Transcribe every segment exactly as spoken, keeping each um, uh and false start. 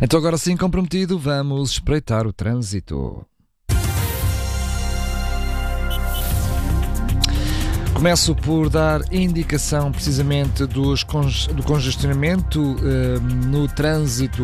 Então agora sim, comprometido, vamos espreitar o trânsito. Começo por dar indicação precisamente dos, do congestionamento eh, no trânsito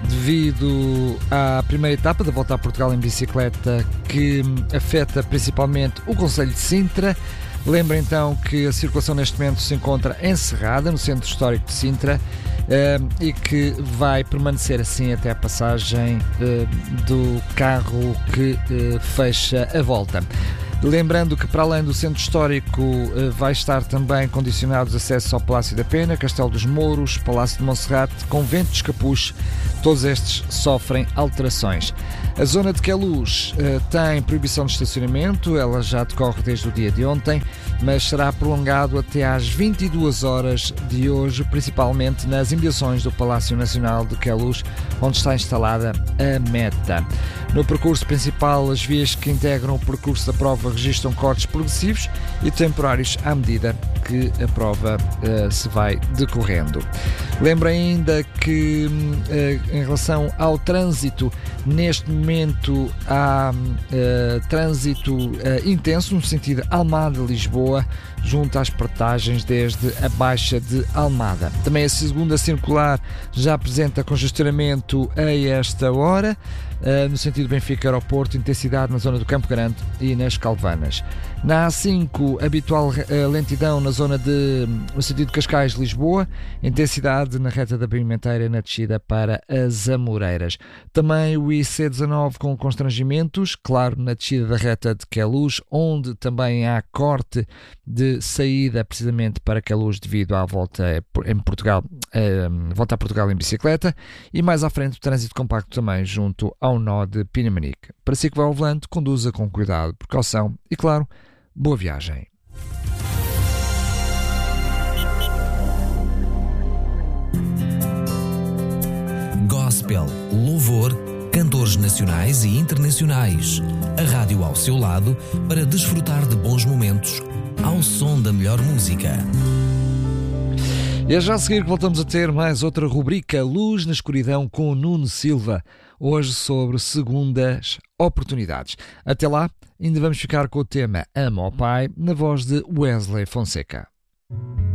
devido à primeira etapa da Volta a Portugal em bicicleta, que afeta principalmente o concelho de Sintra. Lembra então que a circulação neste momento se encontra encerrada no centro histórico de Sintra uh, e que vai permanecer assim até a passagem uh, do carro que uh, fecha a volta. Lembrando que para além do centro histórico uh, vai estar também condicionados acessos ao Palácio da Pena, Castelo dos Mouros, Palácio de Monserrate, Convento dos Capuz. Todos estes sofrem alterações. A zona de Queluz uh, tem proibição de estacionamento, ela já decorre desde o dia de ontem, mas será prolongado até às vinte e duas horas de hoje, principalmente nas imediações do Palácio Nacional de Queluz, onde está instalada a meta. No percurso principal, as vias que integram o percurso da prova registram cortes progressivos e temporários à medida que a prova uh, se vai decorrendo. Lembro ainda que uh, em relação ao trânsito, neste momento há uh, trânsito uh, intenso no sentido Almada-Lisboa, junto às portagens desde a Baixa de Almada. Também a segunda circular já apresenta congestionamento a esta hora, uh, no sentido Benfica-Aeroporto, intensidade na zona do Campo Grande e nas Calvanas. Na A cinco, habitual uh, lentidão na zona de, no sentido Cascais-Lisboa, intensidade na reta da Pimenteira na descida para as Amoreiras. Também o I C dezanove com constrangimentos, claro, na descida da reta de Queluz, onde também há corte de saída precisamente para Queluz devido à volta em Portugal, uh, volta a Portugal em bicicleta, e mais à frente o trânsito compacto também junto ao nó de Pinamanique. Para si que vai ao volante, conduza com cuidado, precaução e, claro, boa viagem. Gospel, louvor, cantores nacionais e internacionais. A rádio ao seu lado para desfrutar de bons momentos ao som da melhor música. E é já a seguir que voltamos a ter mais outra rubrica, Luz na Escuridão, com o Nuno Silva, hoje sobre segundas oportunidades. Até lá, ainda vamos ficar com o tema Ama ao Pai, na voz de Wesley Fonseca.